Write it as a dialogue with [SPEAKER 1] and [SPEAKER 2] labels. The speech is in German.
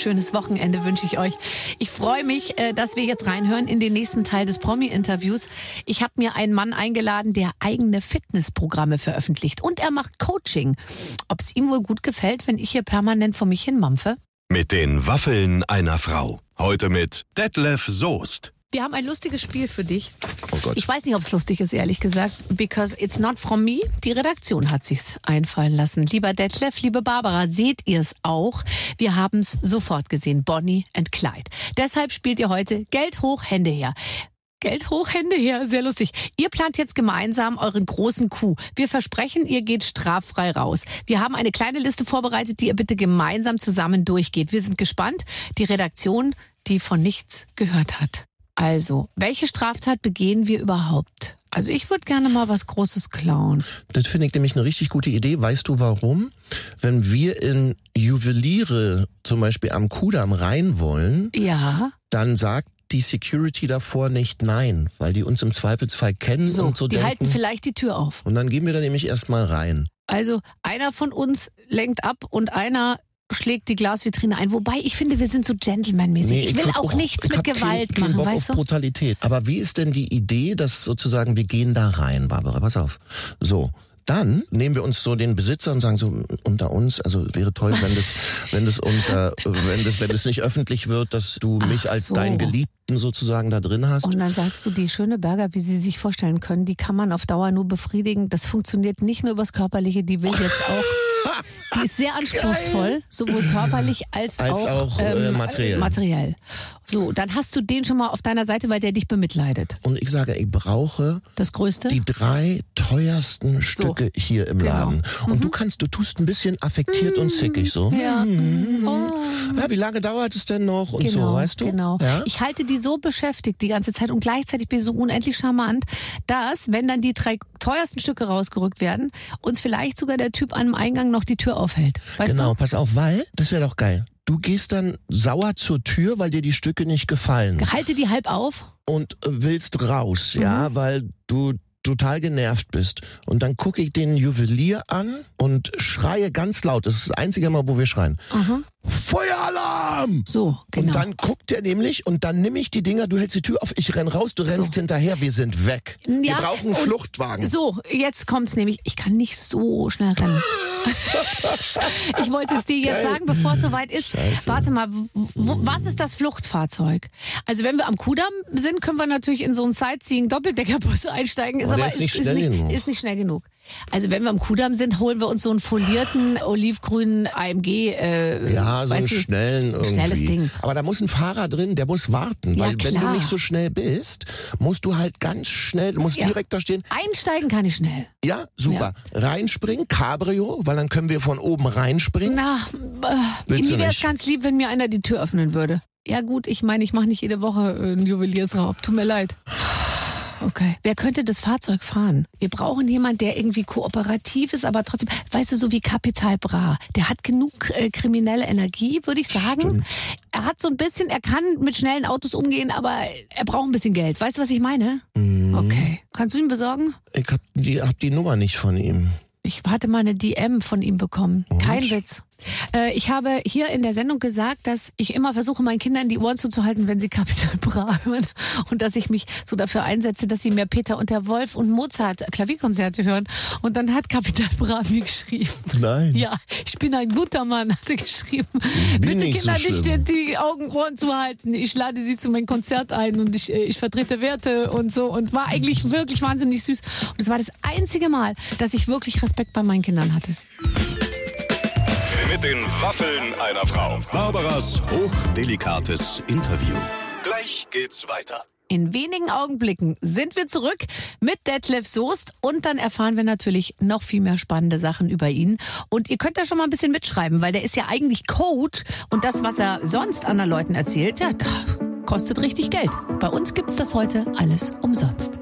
[SPEAKER 1] schönes Wochenende wünsche ich euch. Ich freue mich, dass wir jetzt reinhören in den nächsten Teil des Promi-Interviews. Ich habe mir einen Mann eingeladen, der eigene Fitnessprogramme veröffentlicht. Und er macht Coaching. Ob es ihm wohl gut gefällt, wenn ich hier permanent vor mich hin mampfe?
[SPEAKER 2] Mit den Waffeln einer Frau. Heute mit Detlef Soest.
[SPEAKER 1] Wir haben ein lustiges Spiel für dich.
[SPEAKER 2] Oh Gott.
[SPEAKER 1] Ich weiß nicht, ob es lustig ist, ehrlich gesagt. Because it's not from me. Die Redaktion hat sich's einfallen lassen. Lieber Detlef, liebe Barbara, seht ihr es auch? Wir haben es sofort gesehen. Bonnie and Clyde. Deshalb spielt ihr heute Geld hoch, Hände her. Geld hoch, Hände her. Sehr lustig. Ihr plant jetzt gemeinsam euren großen Coup. Wir versprechen, ihr geht straffrei raus. Wir haben eine kleine Liste vorbereitet, die ihr bitte gemeinsam zusammen durchgeht. Wir sind gespannt. Die Redaktion, die von nichts gehört hat. Also, welche Straftat begehen wir überhaupt? Also ich würde gerne mal was Großes klauen.
[SPEAKER 3] Das finde ich nämlich eine richtig gute Idee. Weißt du warum? Wenn wir in Juweliere zum Beispiel am Kudamm rein wollen,
[SPEAKER 1] ja,
[SPEAKER 3] dann sagt die Security davor nicht nein, weil die uns im Zweifelsfall kennen und so
[SPEAKER 1] die
[SPEAKER 3] denken.
[SPEAKER 1] halten vielleicht die Tür auf.
[SPEAKER 3] Und dann gehen wir da nämlich erstmal rein.
[SPEAKER 1] Also einer von uns lenkt ab und einer schlägt die Glasvitrine ein. Wobei, ich finde, wir sind so gentlemanmäßig.
[SPEAKER 3] Nee,
[SPEAKER 1] ich will auch nichts mit Gewalt
[SPEAKER 3] keinen
[SPEAKER 1] machen,
[SPEAKER 3] Bock
[SPEAKER 1] weißt
[SPEAKER 3] auf
[SPEAKER 1] du?
[SPEAKER 3] Brutalität. Aber wie ist denn die Idee, dass sozusagen wir gehen da rein, Barbara? Pass auf. So. Dann nehmen wir uns so den Besitzer und sagen so, unter uns, also wäre toll, wenn das nicht öffentlich wird, dass du mich als deinen Geliebten sozusagen da drin hast.
[SPEAKER 1] Und dann sagst du, die schöne Berger, wie Sie sich vorstellen können, die kann man auf Dauer nur befriedigen. Das funktioniert nicht nur übers Körperliche, die will jetzt auch, die ist sehr anspruchsvoll, sowohl körperlich als auch materiell. So, dann hast du den schon mal auf deiner Seite, weil der dich bemitleidet.
[SPEAKER 3] Und ich sage, ich brauche
[SPEAKER 1] das Größte,
[SPEAKER 3] die 3 teuersten Stücke hier im Laden. Und du tust ein bisschen affektiert und zickig so.
[SPEAKER 1] Ja.
[SPEAKER 3] Ja, wie lange dauert es denn noch und so, weißt du?
[SPEAKER 1] Genau.
[SPEAKER 3] Ja?
[SPEAKER 1] Ich halte die so beschäftigt die ganze Zeit und gleichzeitig bin ich so unendlich charmant, dass, wenn dann die 3 teuersten Stücke rausgerückt werden, uns vielleicht sogar der Typ an dem Eingang noch die Tür aufhält. Weißt
[SPEAKER 3] genau,
[SPEAKER 1] du?
[SPEAKER 3] Pass auf, weil, das wäre doch geil. Du gehst dann sauer zur Tür, weil dir die Stücke nicht gefallen.
[SPEAKER 1] Halte die halb auf.
[SPEAKER 3] Und willst raus, ja, weil du total genervt bist. Und dann gucke ich den Juwelier an und schreie ganz laut. Das ist das einzige Mal, wo wir schreien. Feueralarm!
[SPEAKER 1] So, genau.
[SPEAKER 3] Und dann guckt er nämlich und dann nehme ich die Dinger, du hältst die Tür auf, ich renn raus, du rennst hinterher, wir sind weg.
[SPEAKER 1] Ja,
[SPEAKER 3] wir brauchen einen Fluchtwagen.
[SPEAKER 1] So, jetzt kommt's nämlich. Ich kann nicht so schnell rennen. Ich wollte es dir jetzt sagen, bevor es soweit ist.
[SPEAKER 3] Scheiße.
[SPEAKER 1] Warte mal, was ist das Fluchtfahrzeug? Also wenn wir am Kudamm sind, können wir natürlich in so einen Sightseeing-Doppeldeckerbus einsteigen. Ist
[SPEAKER 3] der ist nicht schnell genug.
[SPEAKER 1] Ist nicht schnell genug. Also wenn wir am Kudamm sind, holen wir uns so einen folierten, olivgrünen AMG.
[SPEAKER 3] Ja, so einen schnellen irgendwie.
[SPEAKER 1] Schnelles Ding.
[SPEAKER 3] Aber da muss ein Fahrer drin, der muss warten.
[SPEAKER 1] Ja,
[SPEAKER 3] weil wenn du
[SPEAKER 1] klar.
[SPEAKER 3] nicht so schnell bist, musst du halt ganz schnell, du musst direkt da stehen.
[SPEAKER 1] Einsteigen kann ich schnell.
[SPEAKER 3] Ja, super. Reinspringen, Cabrio, weil dann können wir von oben reinspringen.
[SPEAKER 1] Na,
[SPEAKER 3] Willst du
[SPEAKER 1] mir wäre es
[SPEAKER 3] nicht?
[SPEAKER 1] ganz lieb, wenn mir einer die Tür öffnen würde. Ja gut, ich meine, ich mache nicht jede Woche einen Juweliersraub. Tut mir leid. Okay. Wer könnte das Fahrzeug fahren? Wir brauchen jemanden, der irgendwie kooperativ ist, aber trotzdem, weißt du, so wie Capital Bra. Der hat genug kriminelle Energie, würde ich sagen.
[SPEAKER 3] Stimmt.
[SPEAKER 1] Er hat so ein bisschen, er kann mit schnellen Autos umgehen, aber er braucht ein bisschen Geld. Weißt du, was ich meine? Okay. Kannst du ihn besorgen?
[SPEAKER 3] Ich hab die Nummer nicht von ihm.
[SPEAKER 1] Ich hatte mal eine DM von ihm bekommen.
[SPEAKER 3] Und?
[SPEAKER 1] Kein Witz. Ich habe hier in der Sendung gesagt, dass ich immer versuche, meinen Kindern die Ohren zuzuhalten, wenn sie Capital Bra hören. Und dass ich mich so dafür einsetze, dass sie mehr Peter und der Wolf und Mozart Klavierkonzerte hören. Und dann hat Capital Bra mir geschrieben.
[SPEAKER 3] Nein.
[SPEAKER 1] Ja, ich bin ein guter Mann, hat er geschrieben.
[SPEAKER 3] Bin
[SPEAKER 1] Bitte
[SPEAKER 3] nicht
[SPEAKER 1] Kinder
[SPEAKER 3] so
[SPEAKER 1] nicht
[SPEAKER 3] schlimm.
[SPEAKER 1] die Ohren zuhalten. Ich lade sie zu meinem Konzert ein und ich vertrete Werte und so. Und war eigentlich wirklich wahnsinnig süß. Und es war das einzige Mal, dass ich wirklich Respekt bei meinen Kindern hatte.
[SPEAKER 2] Mit den Waffeln einer Frau. Barbaras hochdelikates Interview. Gleich geht's weiter.
[SPEAKER 1] In wenigen Augenblicken sind wir zurück mit Detlef Soest und dann erfahren wir natürlich noch viel mehr spannende Sachen über ihn. Und ihr könnt da schon mal ein bisschen mitschreiben, weil der ist ja eigentlich Coach und das, was er sonst anderen Leuten erzählt, ja, kostet richtig Geld. Bei uns gibt's das heute alles umsonst.